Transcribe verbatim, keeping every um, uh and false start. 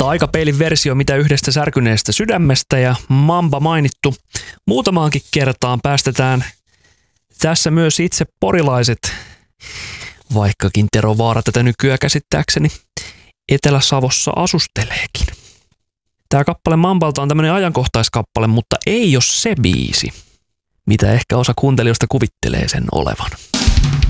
Taikapeilin versio Mitä yhdestä särkyneestä sydämestä ja Mamba mainittu muutamaankin kertaan päästetään tässä myös itse porilaiset, vaikkakin Tero Vaara tätä nykyään käsittääkseni Etelä-Savossa asusteleekin. Tämä kappale Mambalta on tämmöinen ajankohtaiskappale, mutta ei ole se biisi, mitä ehkä osa kuuntelijoista kuvittelee sen olevan.